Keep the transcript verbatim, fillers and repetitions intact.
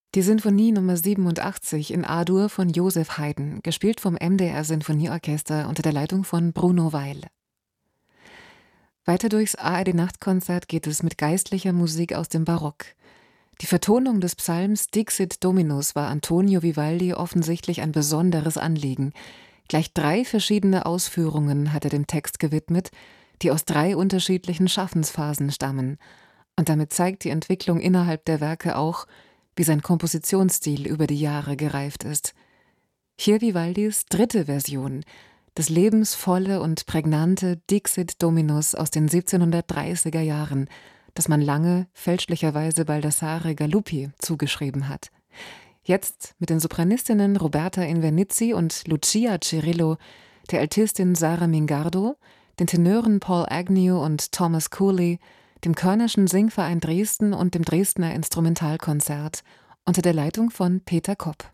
Die Sinfonie Nummer siebenundachtzig in A-Dur von Joseph Haydn, gespielt vom M D R Sinfonieorchester unter der Leitung von Bruno Weil. Weiter durchs A R D-Nachtkonzert geht es mit geistlicher Musik aus dem Barock. Die Vertonung des Psalms Dixit Dominus war Antonio Vivaldi offensichtlich ein besonderes Anliegen. Gleich drei verschiedene Ausführungen hat er dem Text gewidmet, die aus drei unterschiedlichen Schaffensphasen stammen. Und damit zeigt die Entwicklung innerhalb der Werke auch, wie sein Kompositionsstil über die Jahre gereift ist. Hier Vivaldis dritte Version, das lebensvolle und prägnante Dixit Dominus aus den siebzehnhundertdreißiger Jahren, das man lange fälschlicherweise Baldassare Galuppi zugeschrieben hat. Jetzt mit den Sopranistinnen Roberta Invernizzi und Lucia Cirillo, der Altistin Sara Mingardo, den Tenören Paul Agnew und Thomas Cooley, dem Körnerschen Singverein Dresden und dem Dresdner Instrumentalkonzert unter der Leitung von Peter Kopp.